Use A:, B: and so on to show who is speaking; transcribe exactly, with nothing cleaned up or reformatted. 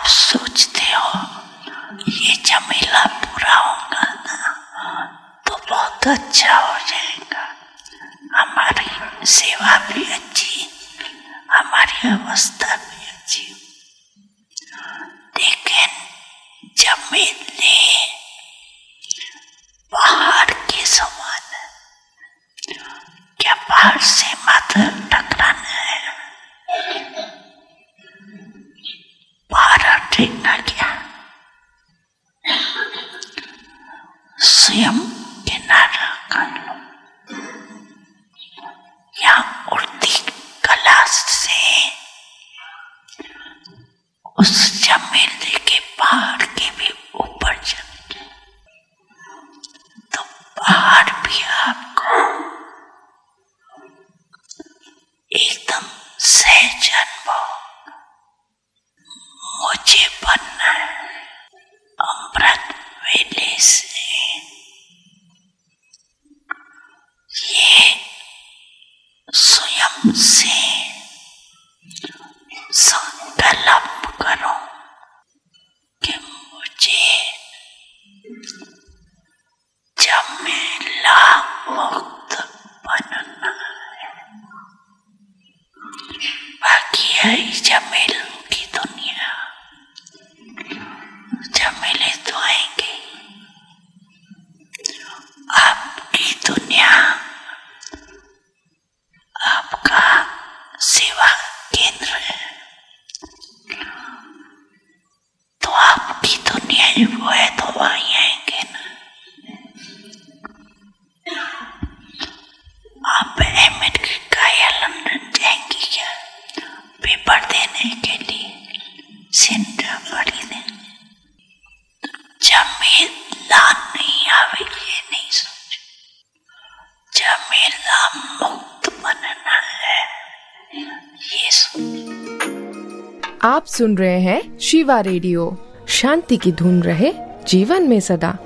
A: सोचते हो ये झमेला पूरा होगा ना तो बहुत अच्छा हो जाएगा, हमारी सेवा भी अच्छी, हमारी अवस्था भी अच्छी। लेकिन झमेले पहाड़ के समान है, क्या पहाड़ से मात्र टकराना है? पहाड़ देखना क्या, स्वयं किनारा कर लो या उड़ती कला से उस झमेले के पहाड़ के भी ऊपर चले जाए तो पहाड़ भी आपको एकदम सहज अनुभव। मुझे बनना है अमृत वेले से, ये स्वयं से संकल्प करो कि मुझे झमेला मुक्त बनना है। बाकी है झमेलों की दुनिया, झमेले तो आएंगे। आपकी दुनिया आपका सेवा केंद्र है, तो आपकी दुनिया वो है तो वहीं आएंगे ना। आप अमेरिका या लंदन जाएंगे क्या पेपर देने के लिए, सेंटर पढ़ी देने? झमेला नहीं आवे ये नहीं सोच, झमेला मुक्त बनना है ये सोच।
B: आप सुन रहे हैं शिवा रेडियो। शांति की धुन रहे जीवन में सदा।